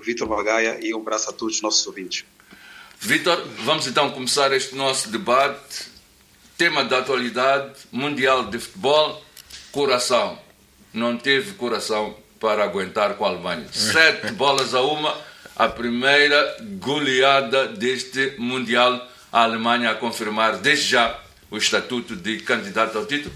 Vítor Bagaia, e um abraço a todos os nossos ouvintes. Vítor, vamos então começar este nosso debate. Tema da atualidade, Mundial de Futebol, Curaçao. Não teve coração para aguentar com a Alemanha. 7-1, a primeira goleada deste Mundial. A Alemanha a confirmar desde já o estatuto de candidato ao título?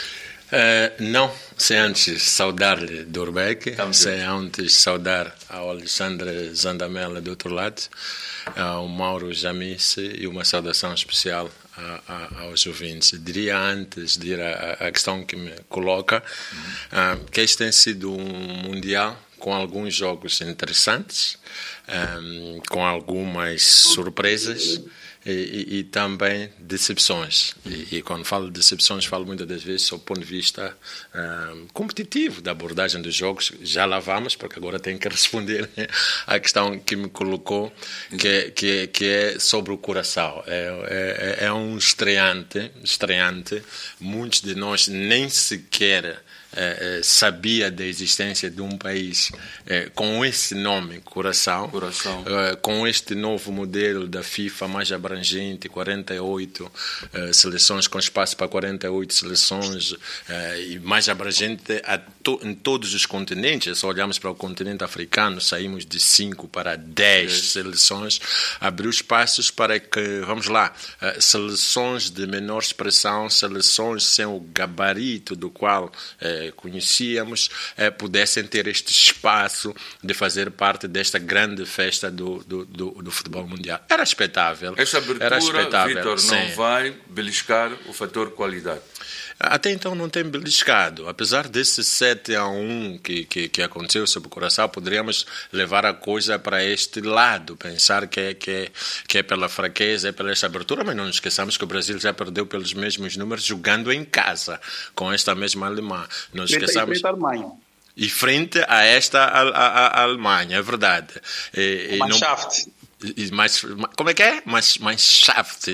Não, sem antes saudar-lhe Durbeck, sem antes saudar ao Alexandre Zandamela do outro lado, ao Mauro Jamice, e uma saudação especial aos ouvintes. Diria antes de ir à questão que me coloca, que este tem sido um Mundial com alguns jogos interessantes, com algumas surpresas, e também decepções. E quando falo de decepções, falo muitas das vezes do ponto de vista competitivo da abordagem dos jogos. Já lá vamos, porque agora tenho que responder à questão que me colocou, que é sobre o Curaçao. É um estreante. Muitos de nós nem sequer sabia da existência de um país com esse nome, Curaçao. Com este novo modelo da FIFA mais abrangente, 48 seleções, com espaço para 48 seleções, e mais abrangente em todos os continentes. Se olharmos para o continente africano, saímos de 5 para 10 seleções, abriu espaços para que, vamos lá, seleções de menor expressão, seleções sem o gabarito do qual conhecíamos, pudessem ter este espaço de fazer parte desta grande festa do futebol mundial. Era expectável. Esta abertura, Vítor, não vai beliscar o fator qualidade? Até então não tem beliscado. Apesar desse 7-1 que aconteceu sobre o Curaçao, poderíamos levar a coisa para este lado, pensar que é pela fraqueza, é pela esta abertura, mas não nos esqueçamos que o Brasil já perdeu pelos mesmos números jogando em casa, com esta mesma Alemanha. Não nos esqueçamos... Frente à Alemanha. E frente a esta a Alemanha, é verdade. Mannschaft. Como é que é? Mannschaft.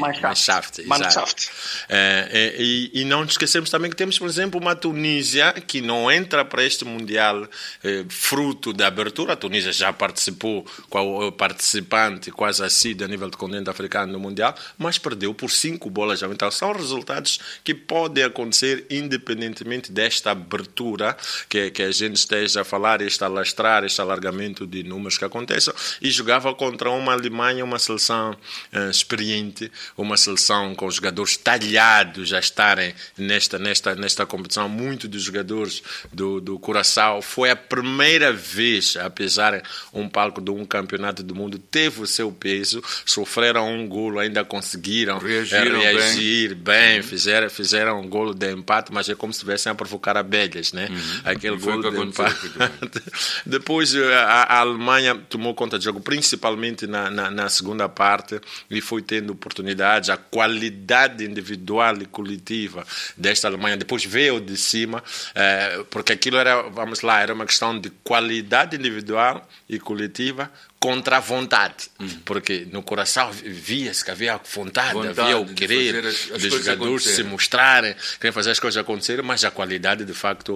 E não nos esquecemos também que temos, por exemplo, uma Tunísia que não entra para este Mundial fruto da abertura. A Tunísia já participou com o participante quase assíduo a nível do continente africano no Mundial, mas perdeu por 5 bolas. Então, são resultados que podem acontecer independentemente desta abertura que a gente esteja a falar, este alastrar, este alargamento de números que aconteçam, e jogava contra uma Alemanha, uma seleção experiente, uma seleção com jogadores talhados a estarem nesta competição. Muitos dos jogadores do Curaçao, foi a primeira vez a pisar um palco de um campeonato do mundo, teve o seu peso, sofreram um golo, ainda conseguiram reagir bem. Fizeram um golo de empate, mas é como se estivessem a provocar abelhas, né? Aquele golo de empate. Depois a Alemanha tomou conta do jogo, principalmente na segunda parte, e foi tendo oportunidades. A qualidade individual e coletiva desta Alemanha depois veio de cima, porque aquilo era uma questão de qualidade individual e coletiva contra a vontade, porque no Curaçao via-se que havia vontade, havia o querer dos jogadores se mostrarem, querem fazer as coisas acontecerem, mas a qualidade de facto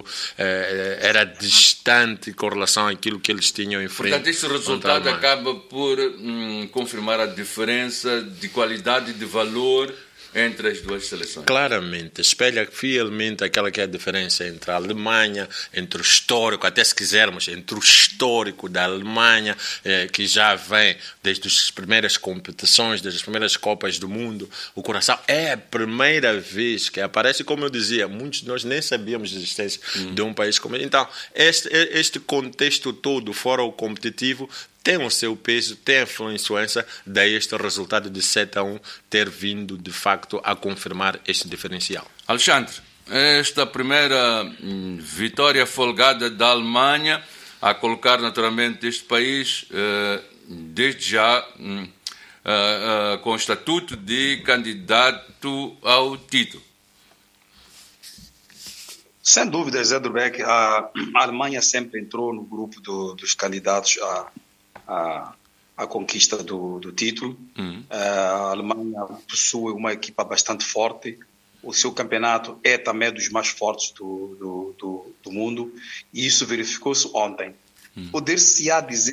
era distante com relação àquilo que eles tinham em frente. Portanto, esse resultado acaba por confirmar a diferença de qualidade e de valor entre as duas seleções. Claramente, espelha fielmente aquela que é a diferença entre a Alemanha, entre o histórico, até se quisermos, entre o histórico da Alemanha, que já vem desde as primeiras competições, desde as primeiras Copas do Mundo. O Curaçao é a primeira vez que aparece, como eu dizia, muitos de nós nem sabíamos da existência de um país como esse. Então, este contexto todo, fora o competitivo, tem o seu peso, tem a sua influência, daí este resultado de 7-1 ter vindo, de facto, a confirmar este diferencial. Alexandre, esta primeira vitória folgada da Alemanha, a colocar naturalmente este país, desde já, com o estatuto de candidato ao título. Sem dúvida, Zé Durbeck, a Alemanha sempre entrou no grupo dos candidatos a conquista do título. A Alemanha possui uma equipa bastante forte, o seu campeonato é também dos mais fortes do mundo, e isso verificou-se ontem. Poder-se-á dizer